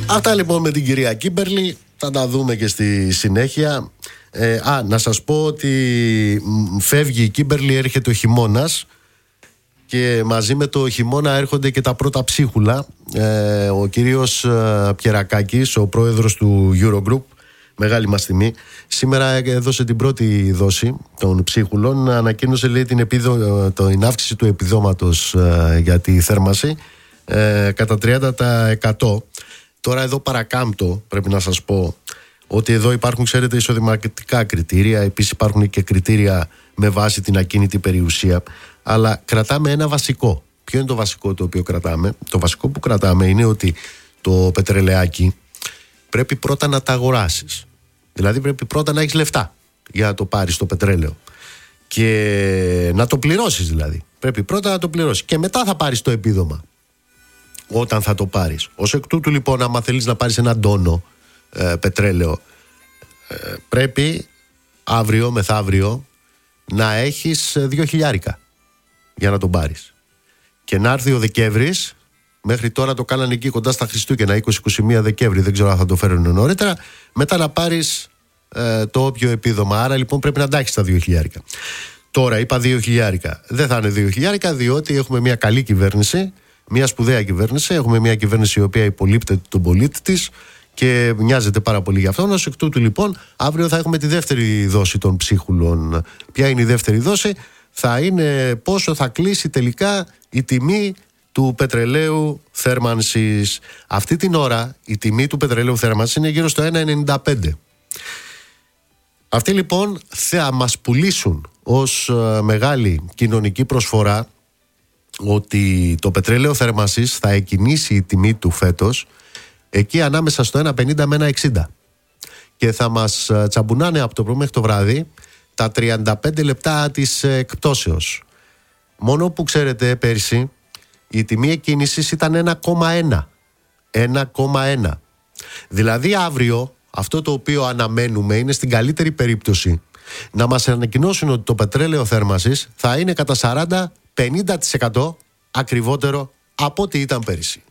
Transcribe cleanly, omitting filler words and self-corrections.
Αυτά λοιπόν με την κυρία Κίμπερλι. Θα τα δούμε και στη συνέχεια. Να σας πω ότι φεύγει η Κίμπερλι, έρχεται ο χειμώνας. Και μαζί με το χειμώνα έρχονται και τα πρώτα ψίχουλα. Ο κύριος Πιερακάκης, ο πρόεδρος του Eurogroup, μεγάλη μας τιμή, σήμερα έδωσε την πρώτη δόση των ψίχουλων. Ανακοίνωσε, λέει, την αύξηση του επιδόματος για τη θέρμανση κατά 30%. Τώρα εδώ παρακάμπτω, πρέπει να σας πω, ότι εδώ υπάρχουν, ξέρετε, εισοδηματικά κριτήρια. Επίσης υπάρχουν και κριτήρια με βάση την ακίνητη περιουσία. Αλλά κρατάμε ένα βασικό. Ποιο είναι το βασικό το οποίο κρατάμε? Το βασικό που κρατάμε είναι ότι το πετρελαιάκι πρέπει πρώτα να τα αγοράσεις. Δηλαδή πρέπει πρώτα να έχεις λεφτά για να το πάρεις το πετρέλαιο. Και να το πληρώσεις δηλαδή. Πρέπει πρώτα να το πληρώσεις. Και μετά θα πάρεις το επίδομα. Όταν θα το πάρεις. Ως εκ τούτου λοιπόν, άμα θέλεις να πάρεις ένα τόνο πετρέλαιο, πρέπει αύριο μεθαύριο να έχεις 2.000 για να τον πάρεις. Και να έρθει ο Δεκέμβρης, μέχρι τώρα το κάνανε εκεί κοντά στα Χριστούγεννα, 20-21 Δεκέμβρη, δεν ξέρω αν θα το φέρουν νωρίτερα, μετά να πάρεις το όποιο επίδομα. Άρα λοιπόν πρέπει να τα έχεις τα 2.000. Τώρα είπα 2.000. Δεν θα είναι 2.000, διότι έχουμε μια καλή κυβέρνηση, μια σπουδαία κυβέρνηση. Έχουμε μια κυβέρνηση η οποία υπολείπτεται τον πολίτη της και μοιάζεται πάρα πολύ για αυτόν. Ως εκ τούτου λοιπόν, αύριο θα έχουμε τη δεύτερη δόση των ψίχουλων. Ποια είναι η δεύτερη δόση? Θα είναι πόσο θα κλείσει τελικά η τιμή του πετρελαίου θέρμανσης. Αυτή την ώρα η τιμή του πετρελαίου θέρμανσης είναι γύρω στο 1,95. Αυτοί λοιπόν θα μας πουλήσουν ως μεγάλη κοινωνική προσφορά ότι το πετρέλαιο θέρμανσης θα εκκινήσει η τιμή του φέτος εκεί ανάμεσα στο 1,50 με 1,60 και θα μας τσαμπουνάνε από το πρωί μέχρι το βράδυ τα 35 λεπτά της εκπτώσεως. Μόνο που ξέρετε, πέρσι η τιμή εκκίνησης ήταν 1,1. 1,1. Δηλαδή αύριο αυτό το οποίο αναμένουμε είναι, στην καλύτερη περίπτωση, να μας ανακοινώσουν ότι το πετρέλαιο θέρμανσης θα είναι κατά 40-50% ακριβότερο από ό,τι ήταν πέρσι.